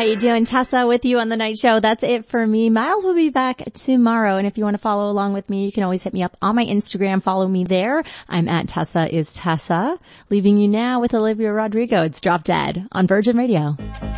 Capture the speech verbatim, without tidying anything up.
How you doing? Tessa with you on the night show. That's it for me. Miles will be back tomorrow. And if you want to follow along with me, you can always hit me up on my Instagram. Follow me there. I'm at Tessa is Tessa. Leaving you now with Olivia Rodrigo. It's Drop Dead on Virgin Radio.